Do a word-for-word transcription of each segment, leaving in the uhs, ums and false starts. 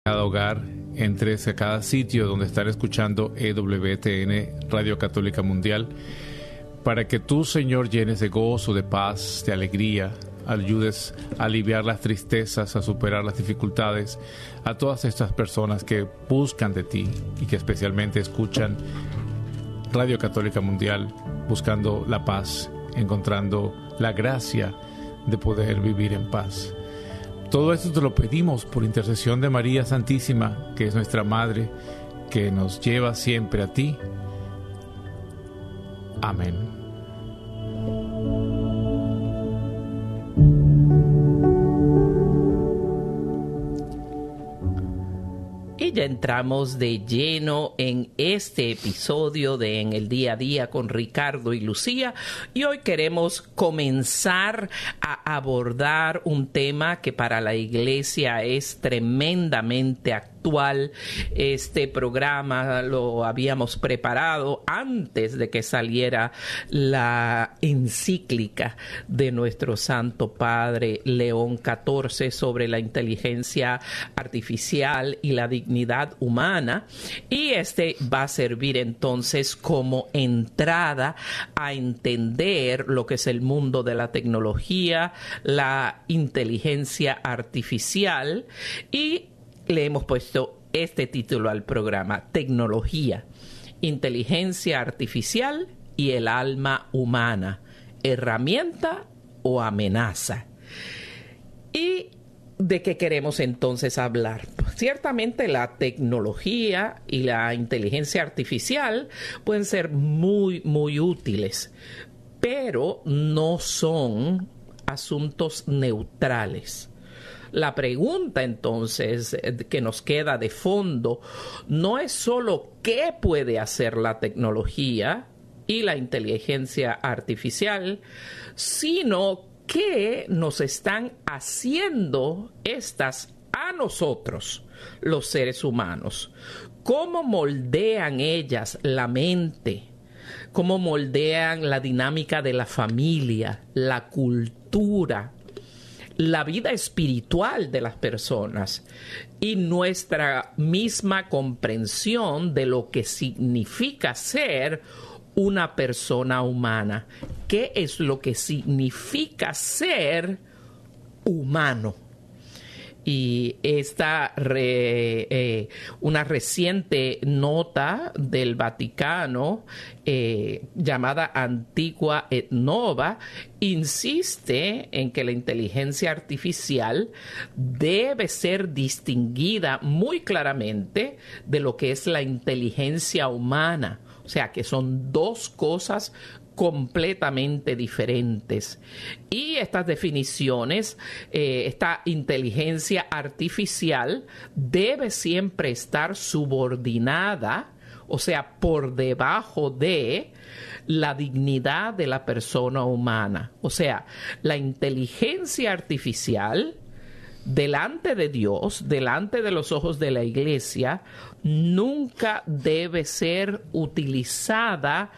cada hogar, entres a cada sitio donde están escuchando E W T N, Radio Católica Mundial, para que tú, Señor, llenes de gozo, de paz, de alegría, ayudes a aliviar las tristezas, a superar las dificultades, a todas estas personas que buscan de ti y que especialmente escuchan Radio Católica Mundial, buscando la paz, encontrando la gracia de poder vivir en paz. Todo esto te lo pedimos por intercesión de María Santísima, que es nuestra Madre, que nos lleva siempre a ti. Amén. Y ya entramos de lleno en este episodio de En el Día a Día con Ricardo y Lucía, y hoy queremos comenzar a abordar un tema que para la Iglesia es tremendamente actual. Este programa lo habíamos preparado antes de que saliera la encíclica de nuestro Santo Padre León catorce sobre la inteligencia artificial y la dignidad humana, y este va a servir entonces como entrada a entender lo que es el mundo de la tecnología, la inteligencia artificial, y le hemos puesto este título al programa: Tecnología, Inteligencia Artificial y el Alma Humana, ¿herramienta o amenaza? ¿Y de qué queremos entonces hablar? Ciertamente la tecnología y la inteligencia artificial pueden ser muy, muy útiles, pero no son asuntos neutrales. La pregunta entonces que nos queda de fondo no es solo qué puede hacer la tecnología y la inteligencia artificial, sino qué nos están haciendo estas a nosotros, los seres humanos. ¿Cómo moldean ellas la mente? ¿Cómo moldean la dinámica de la familia, la cultura, la vida espiritual de las personas y nuestra misma comprensión de lo que significa ser una persona humana? ¿Qué es lo que significa ser humano? Y esta re, eh, una reciente nota del Vaticano eh, llamada Antigua et Nova insiste en que la inteligencia artificial debe ser distinguida muy claramente de lo que es la inteligencia humana. O sea, que son dos cosas completamente diferentes. Y estas definiciones, eh, esta inteligencia artificial debe siempre estar subordinada, o sea, por debajo de la dignidad de la persona humana. O sea, la inteligencia artificial, delante de Dios, delante de los ojos de la Iglesia, nunca debe ser utilizada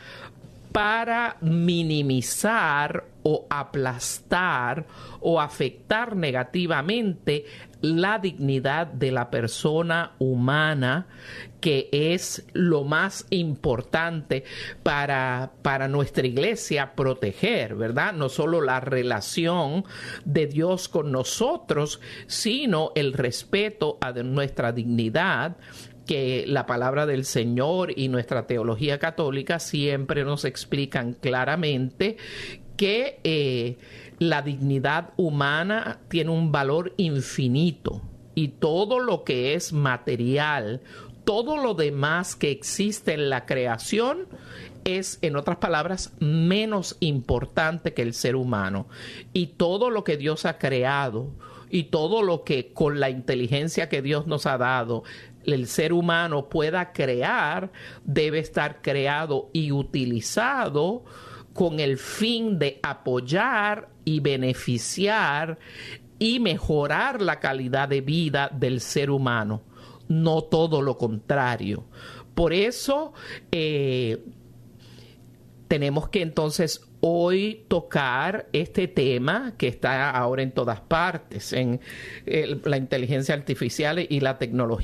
para minimizar o aplastar o afectar negativamente la dignidad de la persona humana, que es lo más importante para, para nuestra Iglesia proteger, ¿verdad? No solo la relación de Dios con nosotros, sino el respeto a nuestra dignidad, que la palabra del Señor y nuestra teología católica siempre nos explican claramente que eh, la dignidad humana tiene un valor infinito, y todo lo que es material, todo lo demás que existe en la creación es, en otras palabras, menos importante que el ser humano. Y todo lo que Dios ha creado y todo lo que con la inteligencia que Dios nos ha dado el ser humano pueda crear, debe estar creado y utilizado con el fin de apoyar y beneficiar y mejorar la calidad de vida del ser humano, no todo lo contrario. Por eso eh, tenemos que entonces hoy tocar este tema que está ahora en todas partes, en el, la inteligencia artificial y la tecnología